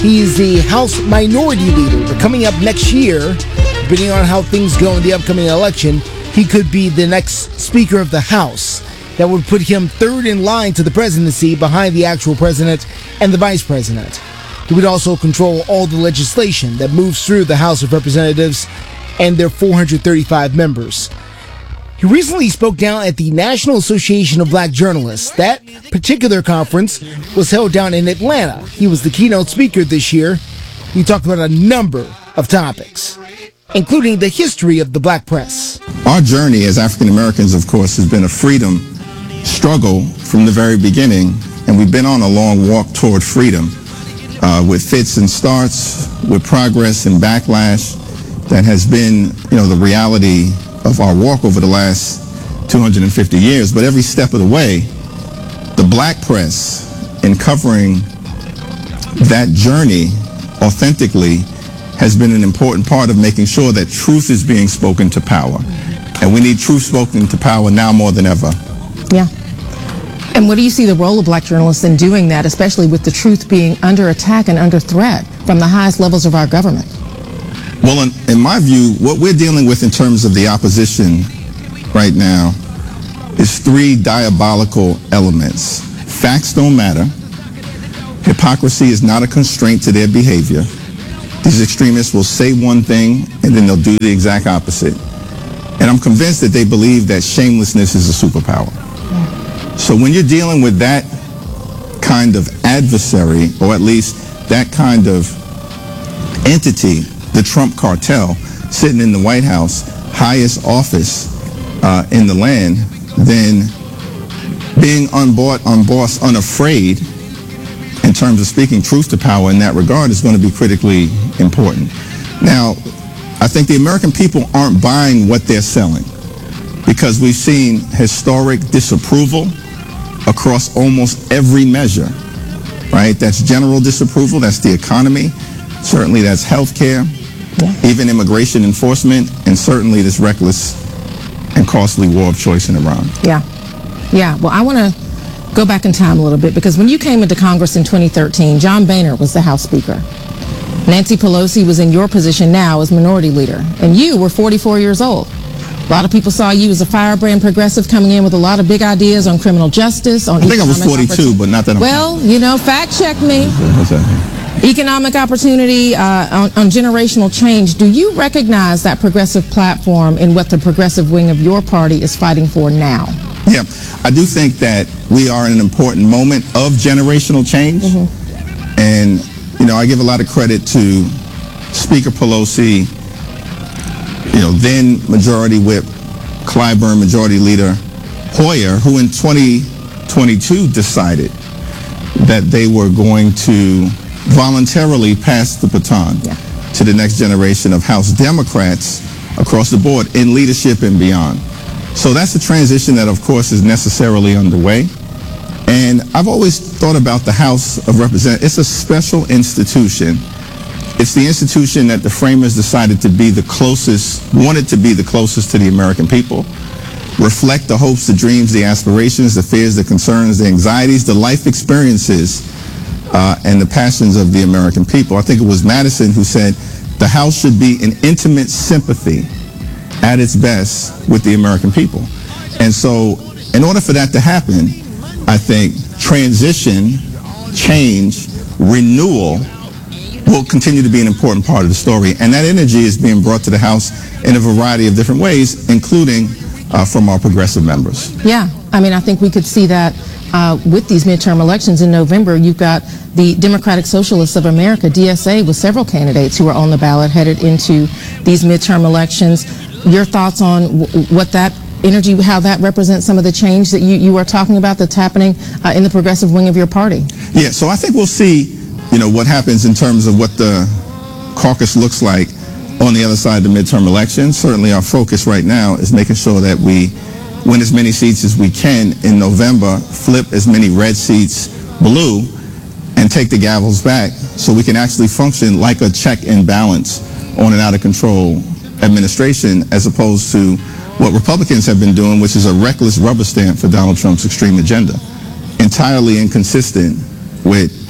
He's the House Minority Leader. But coming up next year, depending on how things go in the upcoming election, he could be the next Speaker of the House. That would put him third in line to the presidency behind the actual president and the vice president. He would also control all the legislation that moves through the House of Representatives and their 435 members. He recently spoke down at the National Association of Black Journalists. That particular conference was held down in Atlanta. He was the keynote speaker this year. He talked about a number of topics, including the history of the black press. Our journey as African Americans, of course, has been a freedom struggle from the very beginning, and we've been on a long walk toward freedom with fits and starts, with progress and backlash. That has been, the reality of our walk over the last 250 years. But every step of the way, the black press, in covering that journey authentically, has been an important part of making sure that truth is being spoken to power. And we need truth spoken to power now more than ever. Yeah. And what do you see the role of black journalists in doing that, especially with the truth being under attack and under threat from the highest levels of our government? Well, in my view, what we're dealing with in terms of the opposition right now is three diabolical elements. Facts don't matter. Hypocrisy is not a constraint to their behavior. These extremists will say one thing and then they'll do the exact opposite. And I'm convinced that they believe that shamelessness is a superpower. So when you're dealing with that kind of adversary, or at least that kind of entity, the Trump cartel, sitting in the White House, highest office in the land, then being unbought, unbossed, unafraid in terms of speaking truth to power in that regard is going to be critically important. Now, I think the American people aren't buying what they're selling because we've seen historic disapproval across almost every measure, right? That's general disapproval, that's the economy, certainly that's healthcare, even immigration enforcement, and certainly this reckless and costly war of choice in Iran. Yeah. Well, I want to go back in time a little bit, because when you came into Congress in 2013, John Boehner was the House Speaker. Nancy Pelosi was in your position now as Minority Leader, and you were 44 years old. A lot of people saw you as a firebrand progressive coming in with a lot of big ideas on criminal justice, on I think I was 42, but not that I'm... Well, fact check me. Economic opportunity, on generational change. Do you recognize that progressive platform in what the progressive wing of your party is fighting for now? Yeah, I do think that we are in an important moment of generational change. And, I give a lot of credit to Speaker Pelosi, then Majority Whip Clyburn, Majority Leader Hoyer, who in 2022 decided that they were going to voluntarily pass the baton to the next generation of House Democrats across the board in leadership and beyond. So that's a transition that, of course, is necessarily underway. And I've always thought about the House of Representatives. It's a special institution. It's the institution that the framers decided to be wanted to be the closest to the American people, reflect the hopes, the dreams, the aspirations, the fears, the concerns, the anxieties, the life experiences, and the passions of the American people. I think it was Madison who said the House should be in intimate sympathy at its best with the American people. And so in order for that to happen, I think transition, change, renewal will continue to be an important part of the story. And that energy is being brought to the House in a variety of different ways, including from our progressive members. Yeah, I think we could see that with these midterm elections in November. You've got the Democratic Socialists of America, DSA, with several candidates who are on the ballot headed into these midterm elections. Your thoughts on what that energy, how that represents some of the change that you are talking about that's happening in the progressive wing of your party? Yeah, so I think we'll see, what happens in terms of what the caucus looks like on the other side of the midterm elections. Certainly our focus right now is making sure that we win as many seats as we can in November, flip as many red seats blue, and take the gavels back so we can actually function like a check and balance on an out-of-control administration, as opposed to what Republicans have been doing, which is a reckless rubber stamp for Donald Trump's extreme agenda, entirely inconsistent with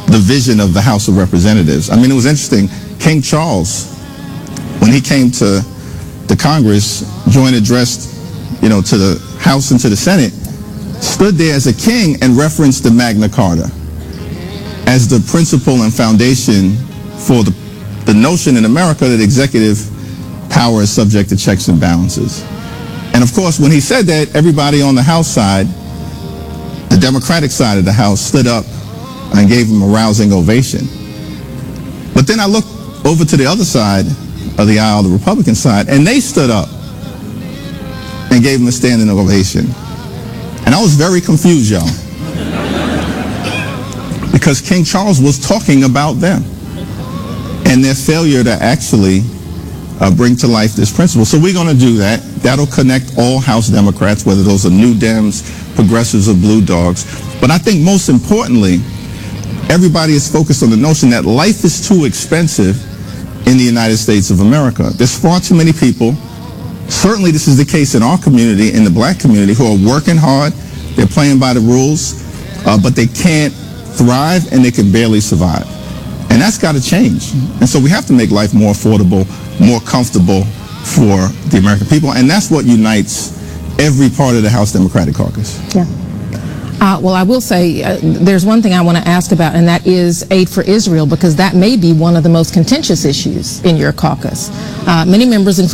the vision of the House of Representatives. I mean, it was interesting. King Charles, when he came to Congress, joint addressed, to the House and to the Senate, stood there as a king and referenced the Magna Carta as the principle and foundation for the notion in America that executive power is subject to checks and balances. And of course, when he said that, everybody on the House side, the Democratic side of the House, stood up and gave him a rousing ovation. But then I looked over to the other side of the aisle, the Republican side, and they stood up and gave him a standing ovation. And I was very confused, y'all, because King Charles was talking about them and their failure to actually bring to life this principle. So we're going to do that. That'll connect all House Democrats, whether those are New Dems, progressives, or Blue Dogs. But I think most importantly, everybody is focused on the notion that life is too expensive in the United States of America. There's far too many people. Certainly this is the case in our community, in the black community, who are working hard, they're playing by the rules, but they can't thrive and they can barely survive. And that's got to change. And so we have to make life more affordable, more comfortable for the American people. And that's what unites every part of the House Democratic Caucus. Yeah. Well, I will say there's one thing I want to ask about, and that is aid for Israel, because that may be one of the most contentious issues in your caucus. Many members,